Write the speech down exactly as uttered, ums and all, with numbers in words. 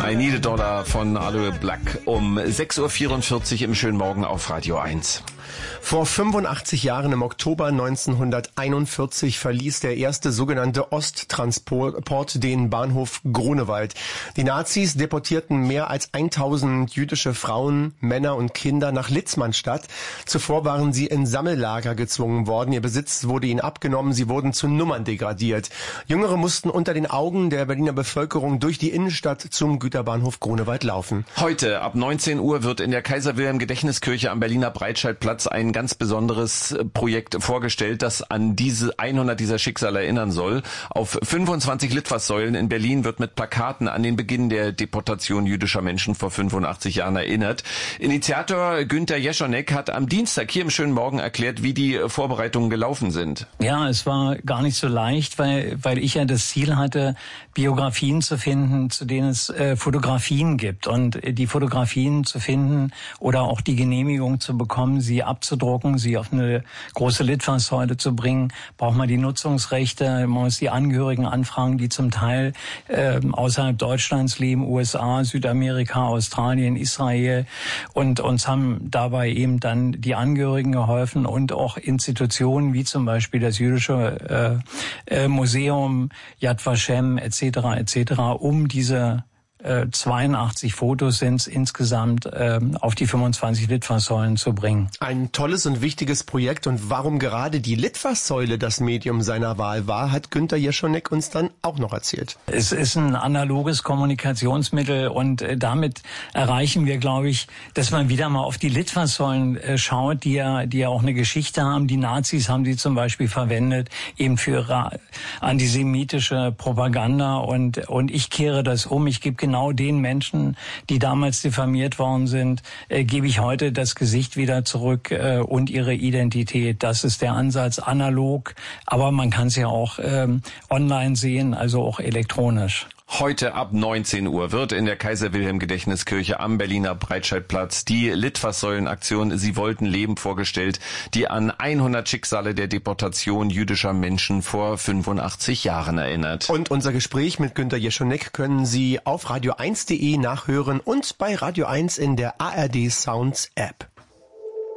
I Need a Dollar von Aloe Black um sechs Uhr vierundvierzig im schönen Morgen auf Radio eins. Vor fünfundachtzig Jahren im Oktober neunzehnhunderteinundvierzig verließ der erste sogenannte Osttransport den Bahnhof Grunewald. Die Nazis deportierten mehr als tausend jüdische Frauen, Männer und Kinder nach Litzmannstadt. Zuvor waren sie in Sammellager gezwungen worden. Ihr Besitz wurde ihnen abgenommen. Sie wurden zu Nummern degradiert. Jüngere mussten unter den Augen der Berliner Bevölkerung durch die Innenstadt zum Güterbahnhof Grunewald laufen. Heute ab neunzehn Uhr wird in der Kaiser-Wilhelm-Gedächtniskirche am Berliner Breitscheidplatz ein ganz besonderes Projekt vorgestellt, das an diese hundert dieser Schicksale erinnern soll. Auf fünfundzwanzig Litfaßsäulen in Berlin wird mit Plakaten an den Beginn der Deportation jüdischer Menschen vor fünfundachtzig Jahren erinnert. Initiator Günter Jeschonek hat am Dienstag hier im schönen Morgen erklärt, wie die Vorbereitungen gelaufen sind. Ja, es war gar nicht so leicht, weil weil ich ja das Ziel hatte, Biografien zu finden, zu denen es äh, Fotografien gibt. Und äh, die Fotografien zu finden oder auch die Genehmigung zu bekommen, sie abzudrucken, sie auf eine große Litfaßsäule zu bringen, braucht man die Nutzungsrechte, man muss die Angehörigen anfragen, die zum Teil äh, außerhalb Deutschlands leben, U S A, Südamerika, Australien, Israel, und uns haben dabei eben dann die Angehörigen geholfen und auch Institutionen wie zum Beispiel das jüdische äh, äh, Museum, Yad Vashem et cetera et cetera, um diese zweiundachtzig Fotos sind es insgesamt äh, auf die fünfundzwanzig Litfaßsäulen zu bringen. Ein tolles und wichtiges Projekt, und warum gerade die Litfaßsäule das Medium seiner Wahl war, hat Günter Jeschonek uns dann auch noch erzählt. Es ist ein analoges Kommunikationsmittel und äh, damit erreichen wir, glaube ich, dass man wieder mal auf die Litfaßsäulen äh, schaut, die ja, die ja auch eine Geschichte haben. Die Nazis haben sie zum Beispiel verwendet, eben für ihre antisemitische Propaganda, und, und ich kehre das um. Ich gebe genau den Menschen, die damals diffamiert worden sind, äh, gebe ich heute das Gesicht wieder zurück äh, und ihre Identität. Das ist der Ansatz, analog, aber man kann es ja auch ähm, online sehen, also auch elektronisch. Heute ab neunzehn Uhr wird in der Kaiser-Wilhelm-Gedächtniskirche am Berliner Breitscheidplatz die Litfaßsäulenaktion Sie wollten leben vorgestellt, die an hundert Schicksale der Deportation jüdischer Menschen vor fünfundachtzig Jahren erinnert. Und unser Gespräch mit Günter Jeschonek können Sie auf radio eins punkt de nachhören und bei Radio eins in der A R D Sounds App.